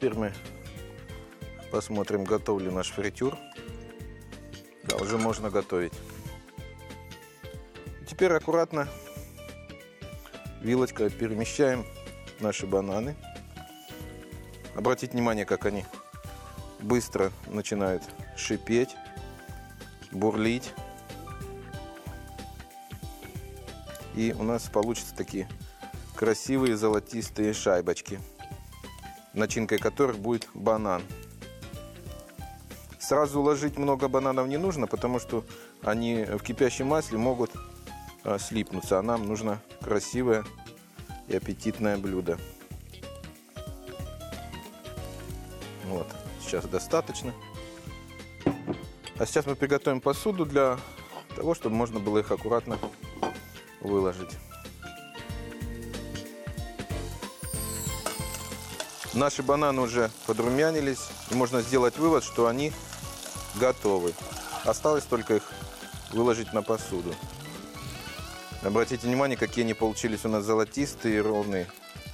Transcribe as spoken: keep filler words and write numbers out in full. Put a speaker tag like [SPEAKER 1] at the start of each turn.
[SPEAKER 1] теперь мы посмотрим, готов ли наш фритюр. Да, уже можно готовить. Теперь аккуратно вилочкой перемещаем наши бананы. Обратите внимание, как они быстро начинают шипеть, бурлить. И у нас получатся такие красивые золотистые шайбочки, начинкой которых будет банан. Сразу ложить много бананов не нужно, потому что они в кипящем масле могут э, слипнуться, а нам нужно красивое и аппетитное блюдо. Вот, сейчас достаточно. А сейчас мы приготовим посуду для того, чтобы можно было их аккуратно выложить. Наши бананы уже подрумянились, и можно сделать вывод, что они готовы. Осталось только их выложить на посуду. Обратите внимание, какие они получились у нас золотистые и ровные.